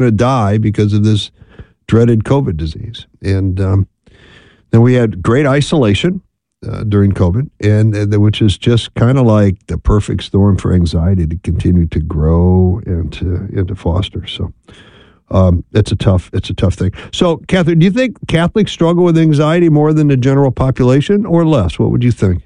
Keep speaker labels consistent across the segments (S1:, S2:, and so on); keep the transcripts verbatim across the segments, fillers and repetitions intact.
S1: going to die because of this dreaded COVID disease. And um, then we had great isolation uh, during COVID, and uh, which is just kind of like the perfect storm for anxiety to continue to grow and to, and to foster. So um, it's a tough, it's a tough thing. So, Catherine, do you think Catholics struggle with anxiety more than the general population, or less? What would you think?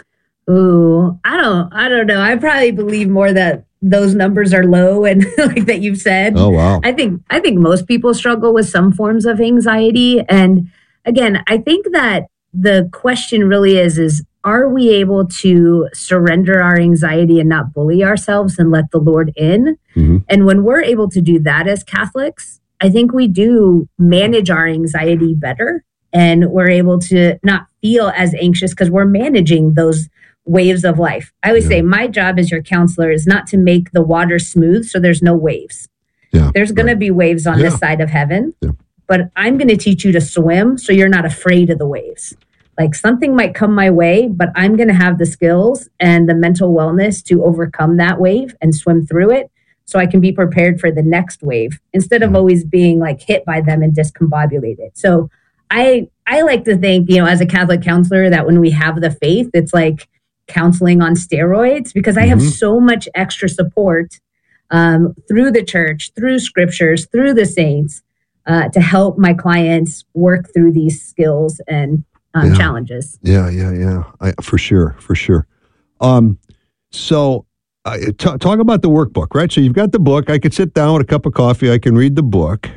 S2: Ooh, I don't, I don't know. I probably believe more that those numbers are low and like that you've said.
S1: Oh, wow.
S2: I think, I think most people struggle with some forms of anxiety. And again, I think that the question really is, is are we able to surrender our anxiety and not bully ourselves and let the Lord in? Mm-hmm. And when we're able to do that as Catholics, I think we do manage our anxiety better, and we're able to not feel as anxious because we're managing those waves of life. I always yeah. say my job as your counselor is not to make the water smooth so there's no waves. Yeah, there's going right. to be waves on yeah. this side of heaven, yeah. but I'm going to teach you to swim so you're not afraid of the waves. Like something might come my way, but I'm going to have the skills and the mental wellness to overcome that wave and swim through it so I can be prepared for the next wave instead of always being like hit by them and discombobulated. So I I like to think, you know, as a Catholic counselor, that when we have the faith, it's like counseling on steroids, because I have mm-hmm. so much extra support um, through the church, through scriptures, through the saints uh, to help my clients work through these skills and um,
S1: yeah.
S2: challenges.
S1: Yeah, yeah, yeah, I, for sure, for sure. Um, so uh, t- talk about the workbook, right? So you've got the book. I could sit down with a cup of coffee. I can read the book.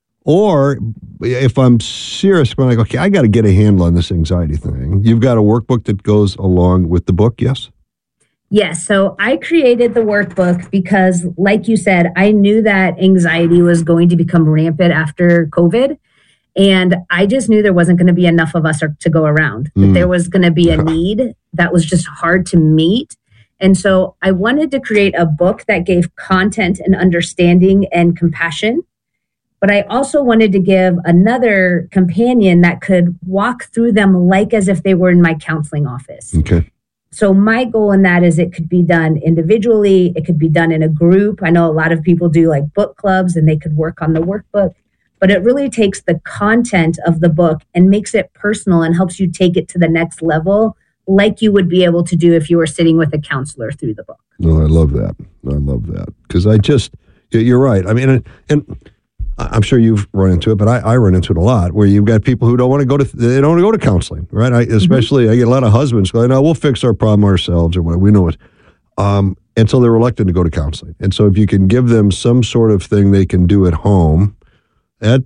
S1: Or if I'm serious, I'm like, okay, I got to get a handle on this anxiety thing. You've got a workbook that goes along with the book, yes?
S2: Yes. So I created the workbook because, like you said, I knew that anxiety was going to become rampant after COVID. And I just knew there wasn't going to be enough of us to go around. Mm. That there was going to be a need that was just hard to meet. And so I wanted to create a book that gave content and understanding and compassion. But I also wanted to give another companion that could walk through them like as if they were in my counseling office.
S1: Okay.
S2: So my goal in that is it could be done individually. It could be done in a group. I know a lot of people do like book clubs and they could work on the workbook. But it really takes the content of the book and makes it personal and helps you take it to the next level like you would be able to do if you were sitting with a counselor through the book.
S1: No, I love that. I love that. Because I just, you're right. I mean, and, and I'm sure you've run into it, but I, I run into it a lot, where you've got people who don't want to go to, they don't want to go to counseling, right? I, especially, mm-hmm. I get a lot of husbands going, no, we'll fix our problem ourselves or whatever, we know it. Um, and so they're reluctant to go to counseling. And so if you can give them some sort of thing they can do at home, that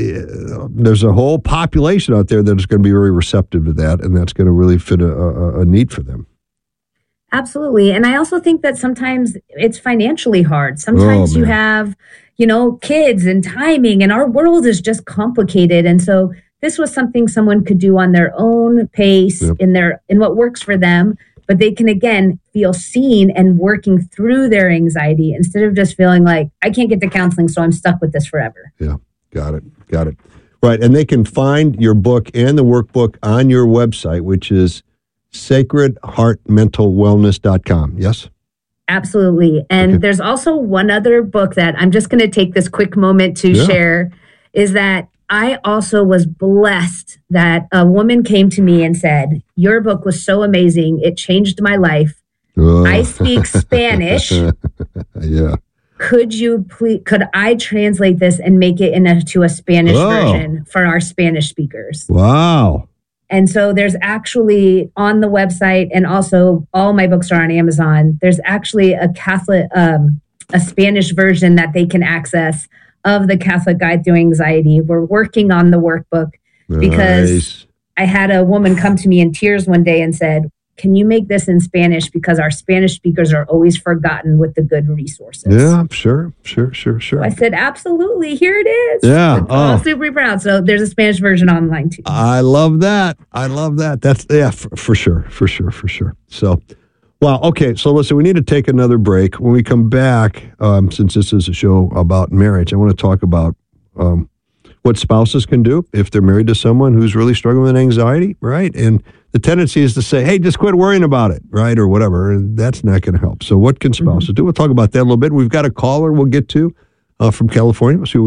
S1: uh, there's a whole population out there that is going to be very receptive to that, and that's going to really fit a, a, a need for them.
S2: Absolutely. And I also think that sometimes it's financially hard. Sometimes oh, you have, you know, kids and timing, and our world is just complicated. And so this was something someone could do on their own pace, yep. in their in what works for them. But they can, again, feel seen and working through their anxiety instead of just feeling like, I can't get to counseling, so I'm stuck with this forever.
S1: Yeah, got it. Got it. Right. And they can find your book and the workbook on your website, which is sacred heart mental wellness dot com. Yes?
S2: Absolutely. And okay. there's also one other book that I'm just going to take this quick moment to yeah. share, is that I also was blessed that a woman came to me and said, your book was so amazing. It changed my life. Uh. I speak Spanish.
S1: yeah.
S2: Could you please, could I translate this and make it into a Spanish oh. version for our Spanish speakers?
S1: Wow.
S2: And so there's actually on the website, and also all my books are on Amazon, there's actually a Catholic, um, a Spanish version that they can access of the Catholic Guide to Anxiety. We're working on the workbook because nice. I had a woman come to me in tears one day and said, can you make this in Spanish? Because our Spanish speakers are always forgotten with the good resources.
S1: Yeah, sure, sure, sure, sure.
S2: So I said, absolutely, here it is.
S1: Yeah.
S2: Oh. I'm super proud. So there's a Spanish version online too.
S1: I love that. I love that. That's, yeah, for, for sure, for sure, for sure. So, wow, okay, so listen, we need to take another break. When we come back, um, since this is a show about marriage, I want to talk about um, what spouses can do if they're married to someone who's really struggling with anxiety, right? And the tendency is to say, hey, just quit worrying about it, right? Or whatever. And that's not going to help. So what can spouses mm-hmm. do? We'll talk about that a little bit. We've got a caller we'll get to uh, from California. We'll see what